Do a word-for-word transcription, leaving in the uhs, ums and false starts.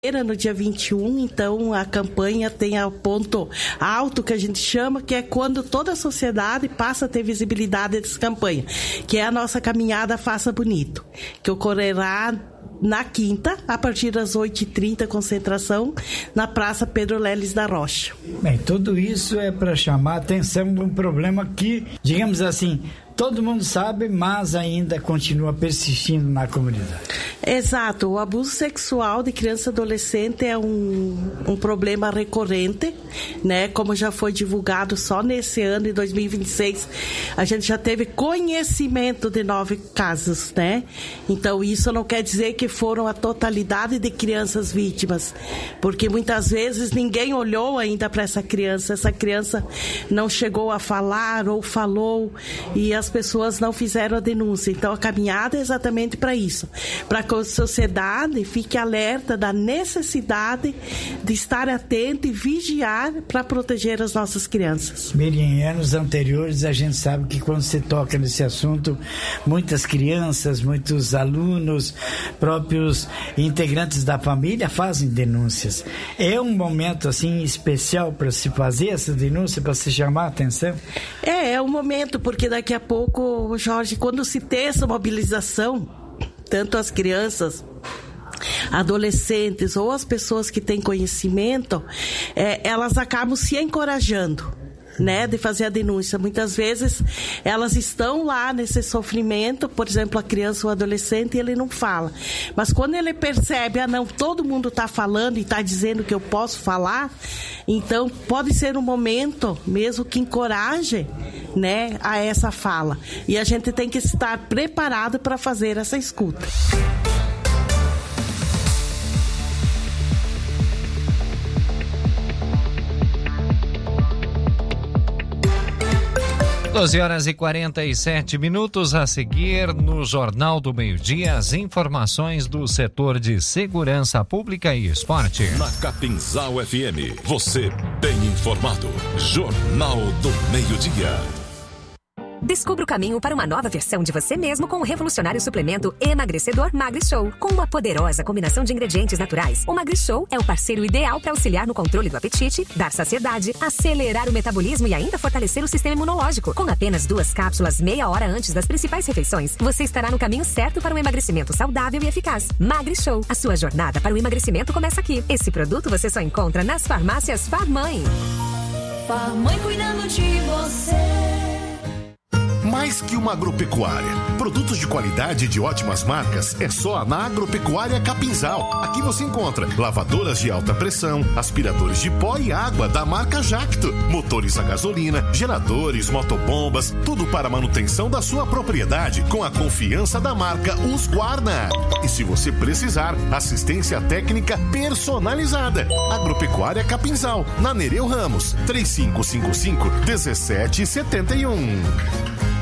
no dia vinte e um, então a campanha tem o ponto alto que a gente chama, que é quando toda a sociedade passa a ter visibilidade dessa campanha, que é a nossa caminhada Faça Bonito, que ocorrerá na quinta, a partir das oito e trinta, concentração na Praça Pedro Leles da Rocha. Bem, tudo isso é para chamar a atenção de um problema que, digamos assim, todo mundo sabe, mas ainda continua persistindo na comunidade. Exato, o abuso sexual de criança e adolescente é um, um problema recorrente, né? Como já foi divulgado só nesse ano, em dois mil e vinte e seis, a gente já teve conhecimento de nove casos, né? Então isso não quer dizer que foram a totalidade de crianças vítimas, porque muitas vezes ninguém olhou ainda para essa criança, essa criança não chegou a falar ou falou e as pessoas não fizeram a denúncia. Então a caminhada é exatamente para isso, para que a sociedade fique alerta da necessidade de estar atenta e vigiar para proteger as nossas crianças. Miriam, em anos anteriores a gente sabe que quando se toca nesse assunto, muitas crianças, muitos alunos, próprios integrantes da família fazem denúncias. É um momento assim especial para se fazer essa denúncia, para se chamar a atenção? É, é um momento, porque daqui a pouco, Jorge, quando se tem essa mobilização, tanto as crianças, adolescentes ou as pessoas que têm conhecimento, é, elas acabam se encorajando, né, de fazer a denúncia. Muitas vezes elas estão lá nesse sofrimento, por exemplo, a criança ou o adolescente, e ele não fala. Mas quando ele percebe, ah não, todo mundo está falando e está dizendo que eu posso falar, então pode ser um momento mesmo que encoraje, né, a essa fala. E a gente tem que estar preparado para fazer essa escuta. doze horas e quarenta e sete minutos, a seguir no Jornal do Meio-Dia, as informações do setor de segurança pública e esporte. Na Capinzal F M, você bem informado. Jornal do Meio-Dia. Descubra o caminho para uma nova versão de você mesmo com o revolucionário suplemento emagrecedor MagriShow. Com uma poderosa combinação de ingredientes naturais, o MagriShow é o parceiro ideal para auxiliar no controle do apetite, dar saciedade, acelerar o metabolismo e ainda fortalecer o sistema imunológico. Com apenas duas cápsulas meia hora antes das principais refeições, você estará no caminho certo para um emagrecimento saudável e eficaz. MagriShow, a sua jornada para o emagrecimento começa aqui. Esse produto você só encontra nas farmácias Farmãe. Farmãe cuidando de você. Mais que uma agropecuária. Produtos de qualidade e de ótimas marcas é só na Agropecuária Capinzal. Aqui você encontra lavadoras de alta pressão, aspiradores de pó e água da marca Jacto, motores a gasolina, geradores, motobombas, tudo para a manutenção da sua propriedade com a confiança da marca Husqvarna. E se você precisar, assistência técnica personalizada. Agropecuária Capinzal, na Nereu Ramos, três cinco cinco cinco, um sete sete um.